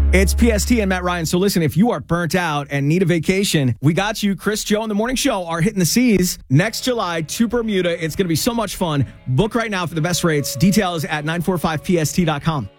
It's PST and Matt Ryan. So listen, if you are burnt out and need a vacation, we got you. Chris, Joe, and the Morning Show are hitting the seas next July to Bermuda. It's going to be so much fun. Book right now for the best rates. Details at 945pst.com.